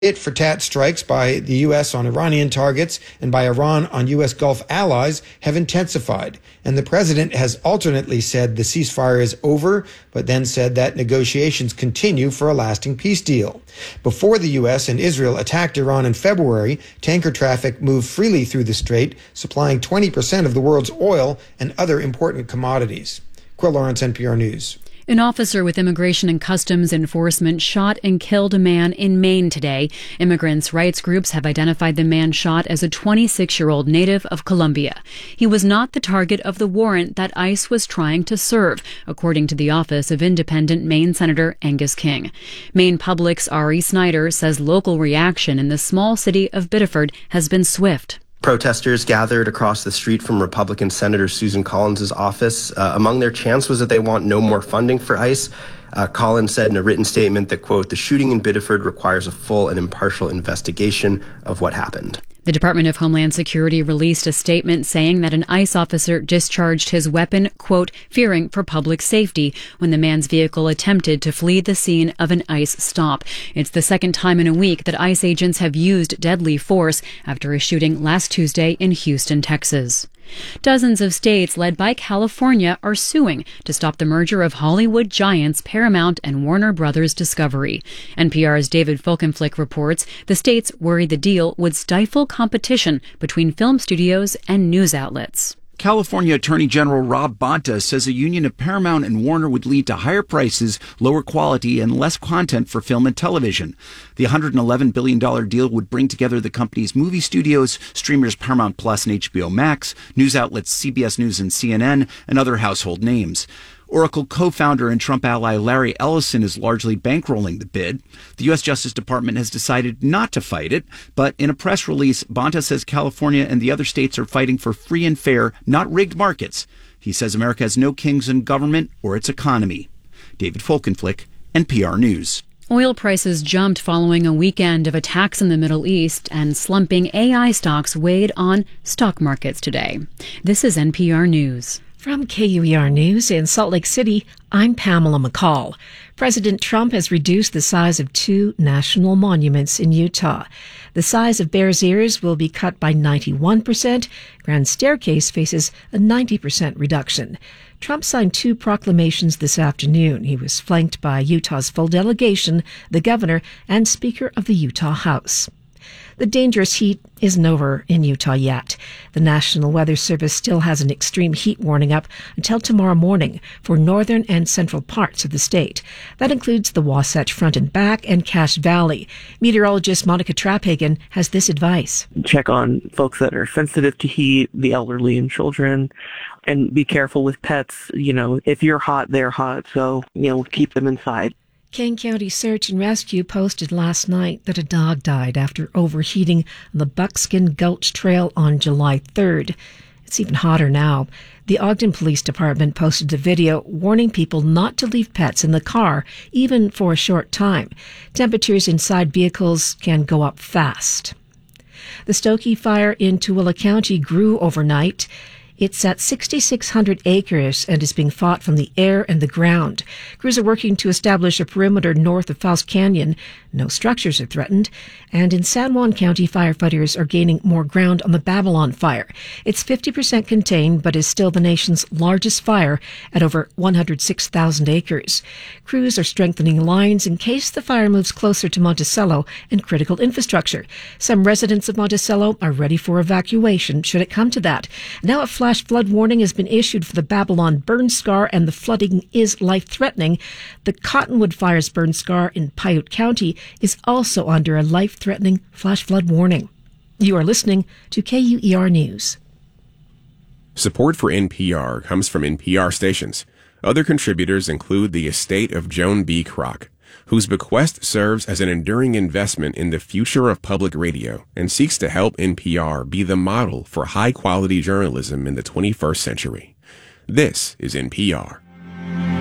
It for tat strikes by the U.S. on Iranian targets and by Iran on U.S. Gulf allies have intensified. And the president has alternately said the ceasefire is over, but then said that negotiations continue for a lasting peace deal. Before the U.S. and Israel attacked Iran in February, tanker traffic moved freely through the strait, supplying 20% of the world's oil and other important commodities. Quill Lawrence, NPR News. An officer with Immigration and Customs Enforcement shot and killed a man in Maine today. Immigrants' rights groups have identified the man shot as a 26-year-old native of Colombia. He was not the target of the warrant that ICE was trying to serve, according to the office of independent Maine Senator Angus King. Maine Public's Ari Snyder says local reaction in the small city of Biddeford has been swift. Protesters gathered across the street from Republican Senator Susan Collins' office. Among their chants was that they want no more funding for ICE. Collins said in a written statement that, quote, "The shooting in Biddeford requires a full and impartial investigation of what happened." The Department of Homeland Security released a statement saying that an ICE officer discharged his weapon, quote, fearing for public safety, when the man's vehicle attempted to flee the scene of an ICE stop. It's the second time in a week that ICE agents have used deadly force after a shooting last Tuesday in Houston, Texas. Dozens of states, led by California, are suing to stop the merger of Hollywood giants Paramount and Warner Brothers Discovery. NPR's David Folkenflik reports the states worry the deal would stifle competition between film studios and news outlets. California Attorney General Rob Bonta says a union of Paramount and Warner would lead to higher prices, lower quality, and less content for film and television. The $111 billion deal would bring together the company's movie studios, streamers Paramount Plus and HBO Max, news outlets CBS News and CNN, and other household names. Oracle co-founder and Trump ally Larry Ellison is largely bankrolling the bid. The U.S. Justice Department has decided not to fight it, but in a press release, Bonta says California and the other states are fighting for free and fair, not rigged markets. He says America has no kings in government or its economy. David Folkenflik, NPR News. Oil prices jumped following a weekend of attacks in the Middle East, and slumping AI stocks weighed on stock markets today. This is NPR News. From KUER News in Salt Lake City, I'm Pamela McCall. President Trump has reduced the size of two national monuments in Utah. The size of Bears Ears will be cut by 91%. Grand Staircase faces a 90% reduction. Trump signed two proclamations this afternoon. He was flanked by Utah's full delegation, the governor, and Speaker of the Utah House. The dangerous heat isn't over in Utah yet. The National Weather Service still has an extreme heat warning up until tomorrow morning for northern and central parts of the state. That includes the Wasatch Front and Back and Cache Valley. Meteorologist Monica Traphagen has this advice. Check on folks that are sensitive to heat, the elderly and children, and be careful with pets. If you're hot, they're hot, so, keep them inside. Kane County Search and Rescue posted last night that a dog died after overheating on the Buckskin Gulch Trail on July 3rd. It's even hotter now. The Ogden Police Department posted a video warning people not to leave pets in the car, even for a short time. Temperatures inside vehicles can go up fast. The Stokey Fire in Tooele County grew overnight. It's at 6,600 acres and is being fought from the air and the ground. Crews are working to establish a perimeter north of Faust Canyon. No structures are threatened. And in San Juan County, firefighters are gaining more ground on the Babylon fire. It's 50% contained, but is still the nation's largest fire at over 106,000 acres. Crews are strengthening lines in case the fire moves closer to Monticello and critical infrastructure. Some residents of Monticello are ready for evacuation should it come to that. Now a flash flood warning has been issued for the Babylon burn scar, and the flooding is life-threatening. The Cottonwood Fire's burn scar in Piute County is also under a life-threatening flash flood warning. You are listening to KUER News. Support for NPR comes from NPR stations. Other contributors include the estate of Joan B. Kroc, whose bequest serves as an enduring investment in the future of public radio and seeks to help NPR be the model for high-quality journalism in the 21st century. This is NPR.